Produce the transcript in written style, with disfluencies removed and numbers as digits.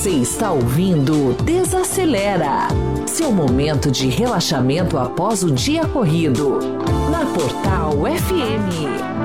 Você está ouvindo Desacelera, seu momento de relaxamento após o dia corrido, na Portal FM.